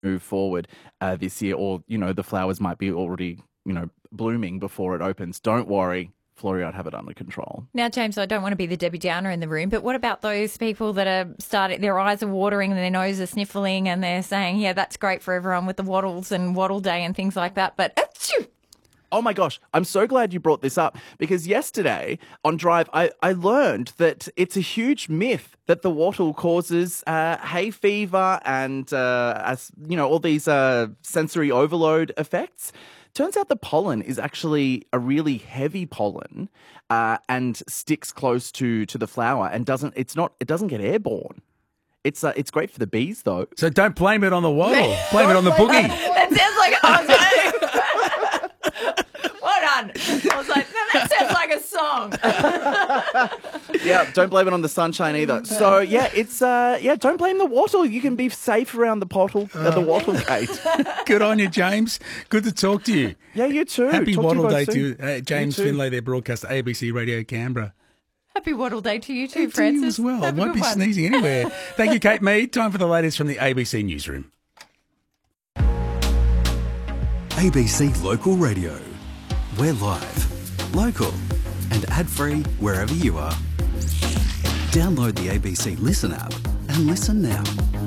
move forward this year, or, the flowers might be already, blooming before it opens. Don't worry. Floreat have it under control. Now, James, I don't want to be the Debbie Downer in the room, but what about those people that are their eyes are watering and their nose are sniffling and they're saying, yeah, that's great for everyone with the wattles and wattle day and things like that, but achoo! Oh my gosh, I'm so glad you brought this up, because yesterday on Drive, I learned that it's a huge myth that the wattle causes hay fever and, all these sensory overload effects. Turns out the pollen is actually a really heavy pollen and sticks close to the flower and it doesn't get airborne. It's great for the bees though. So don't blame it on the wattle. Blame it on the boogie. That sounds like well done. I was like, no, that sounds like a song. Yeah, don't blame it on the sunshine either. So yeah, it's don't blame the wattle. You can be safe around the wattle gate. Good on you, James. Good to talk to you. Yeah, you too. Happy Talk Wattle to Day both to you. James You too. Finlay, their broadcaster, ABC Radio Canberra. Happy Wattle Day to you too, To Francis. you as well. I Have a won't good be one. sneezing anywhere. Thank you, Kate Mead. Time for the latest from the ABC Newsroom. ABC Local Radio. We're live, local, and ad-free wherever you are. Download the ABC Listen app and listen now.